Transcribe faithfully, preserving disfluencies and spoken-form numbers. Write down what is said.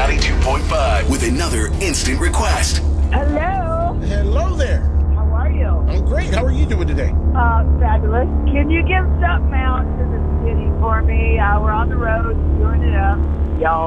ninety-two point five with another instant request. Hello. Hello there. How are you? I'm great. How are you doing today? Uh, fabulous. Can you give something out to the city for me? Uh, we're on the road doing it up. Y'all